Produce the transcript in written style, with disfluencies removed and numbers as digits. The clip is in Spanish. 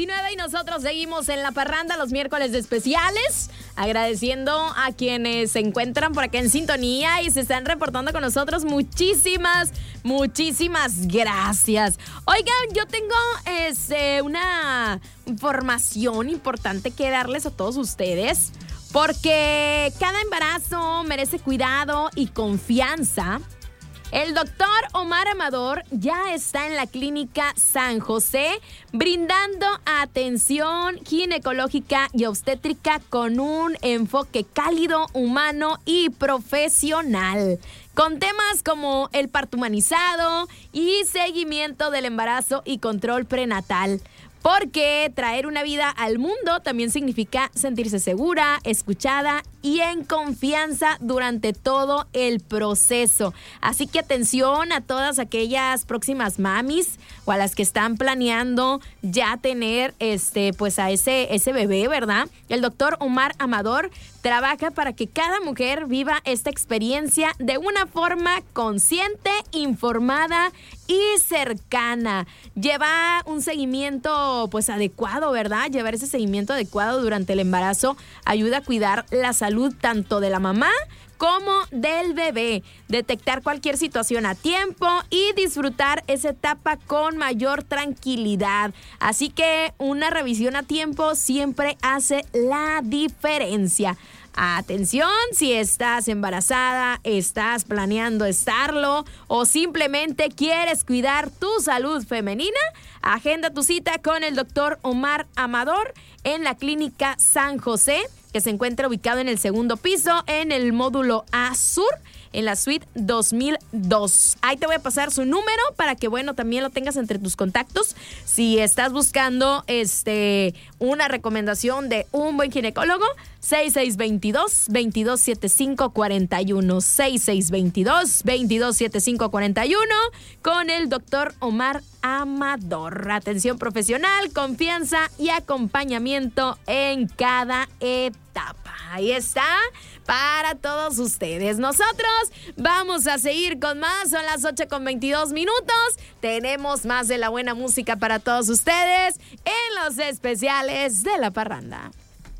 19 y nosotros seguimos en La Parranda los miércoles de especiales, agradeciendo a quienes se encuentran por acá en sintonía y se están reportando con nosotros. Muchísimas gracias. Oigan, yo tengo una información importante que darles a todos ustedes, porque cada embarazo merece cuidado y confianza. El doctor Omar Amador ya está en la Clínica San José brindando atención ginecológica y obstétrica con un enfoque cálido, humano y profesional, con temas como el parto humanizado y seguimiento del embarazo y control prenatal. Porque traer una vida al mundo también significa sentirse segura, escuchada y en confianza durante todo el proceso. Así que atención a todas aquellas próximas mamis o a las que están planeando ya tener pues a ese bebé, ¿verdad? El doctor Omar Amador trabaja para que cada mujer viva esta experiencia de una forma consciente, informada y cercana. Lleva un seguimiento pues adecuado, ¿verdad? Llevar ese seguimiento adecuado durante el embarazo ayuda a cuidar la salud tanto de la mamá como del bebé, detectar cualquier situación a tiempo y disfrutar esa etapa con mayor tranquilidad. Así que una revisión a tiempo siempre hace la diferencia. Atención, si estás embarazada, estás planeando estarlo o simplemente quieres cuidar tu salud femenina, agenda tu cita con el doctor Omar Amador en la Clínica San José, que se encuentra ubicado en el segundo piso, en el módulo A Sur, en la suite 2002. Ahí te voy a pasar su número para que, bueno, también lo tengas entre tus contactos. Si estás buscando una recomendación de un buen ginecólogo, 6622-227541. 6622-227541 con el doctor Omar Amador. Atención profesional, confianza y acompañamiento en cada etapa. Ahí está, para todos ustedes. Nosotros vamos a seguir con más. Son las 8:22. Tenemos más de la buena música para todos ustedes en los especiales de La Parranda.